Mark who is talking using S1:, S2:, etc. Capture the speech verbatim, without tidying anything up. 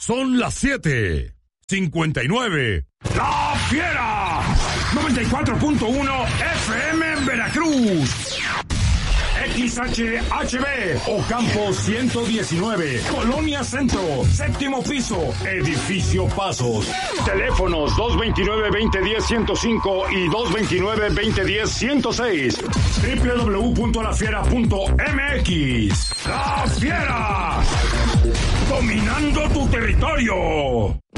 S1: Son las siete cincuenta y nueve. ¡La Fiera! noventa y cuatro punto uno F M en Veracruz. X H H B, Ocampo ciento diecinueve, Colonia Centro, séptimo piso, Edificio Pasos. Teléfonos dos dos nueve, dos cero uno cero, ciento cinco y dos dos nueve, dos cero uno cero, ciento seis. doble u doble u doble u punto la fiera punto m x. ¡La Fiera! Dominando tu territorio.